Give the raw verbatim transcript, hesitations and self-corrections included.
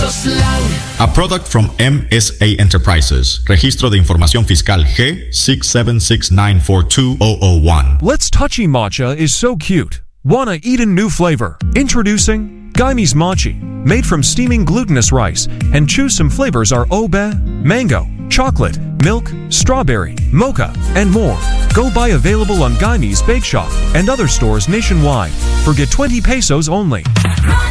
pesos lang. A product from M S A Enterprises. Registro de Información Fiscal G six seven six nine four two zero zero one. Let's Touchy Matcha is so cute. Wanna eat a new flavor? Introducing Gaime's Mochi. Made from steaming glutinous rice, and choose some flavors are obe, mango, chocolate, milk, strawberry, mocha, and more. Go buy available on Gaime's Bake Shop and other stores nationwide. For get twenty pesos only.